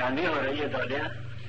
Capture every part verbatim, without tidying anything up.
حیرانی ہو رہی ہے دولیا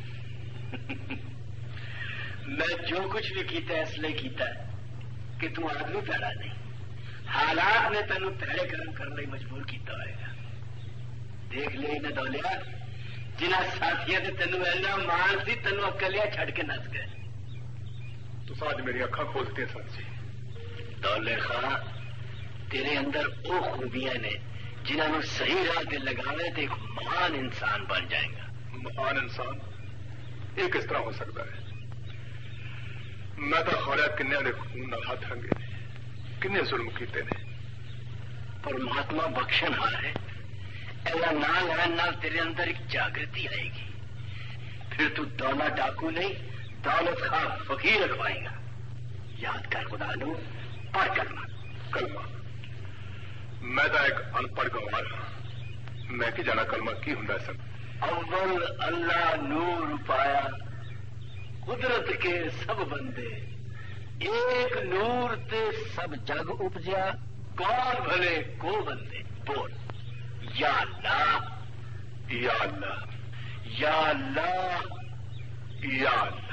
میں جو کچھ بھی کیتا ہے اس لیے کیتا ہے کہ تم آدمی پیڑا نہیں حالات نے تینوں پیڑے کرم کرنے ਲਈ مجبور کیتا ہوئے گا دیکھ لے نہ دولیا جنہ ساتھیوں نے تینوں ایسا مان سی تینوں اکلیا چھڑ کے نس گئے تو آج میری اکھاں کھولتی ہیں سر جی دولے خاں تیرے اندر وہ خوبیاں نے جنہوں نے صحیح راہ دل لگاوے تو ایک مہان انسان بن جائے گا مہان انسان یہ کس طرح ہو سکتا ہے میں تو خوریا کنیا نے خون نہ ہاتھ رنگے نے کنے ظلم کیتے نے پرماتما بخشن ہار ہے ایسا نہ لہن نال تیرے اندر ایک جاگرتی آئے گی پھر تو دولت ڈاکو نہیں دولت خواہ فقیر رکھوائے گا یاد کر خدا نو پڑھ کرنا کلمہ میں تو ایک ان پڑھ گوار ہاں میں کی جانا کلمہ کی ہوں سب اول اللہ نور پایا قدرت کے سب بندے ایک نور تے سب جگ اپجیا کون بھلے کو بندے بول یا اللہ یا اللہ یا اللہ یا اللہ